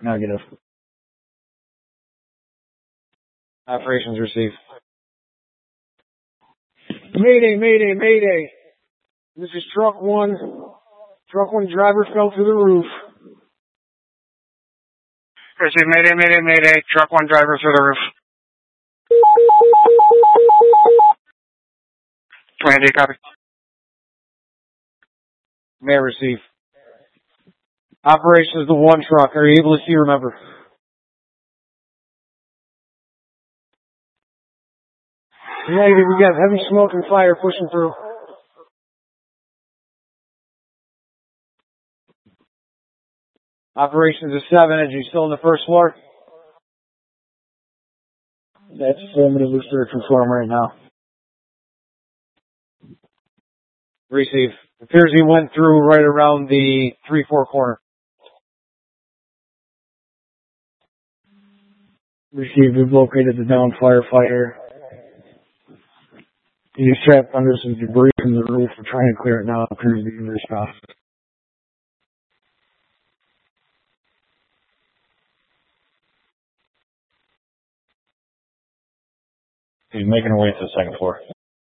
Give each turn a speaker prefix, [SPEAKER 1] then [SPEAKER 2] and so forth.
[SPEAKER 1] Negative. Operations received. Mayday, mayday, mayday. This is truck one. Truck one driver fell through the roof.
[SPEAKER 2] Receive, mayday, mayday, mayday. Truck one driver through the roof. 20, copy.
[SPEAKER 1] May receive. Operations the one truck. Are you able to see or remember? Negative, we got heavy smoke and fire pushing through. Operations is 7. Are you still on the first floor? That's affirmative. We're searching for him right now. Receive. Appears he went through right around the 3-4 corner. Receive. We've located the downed firefighter. He's trapped under some debris from the roof. We're trying to clear it now. It appears to be in response. He's making her way to the second floor.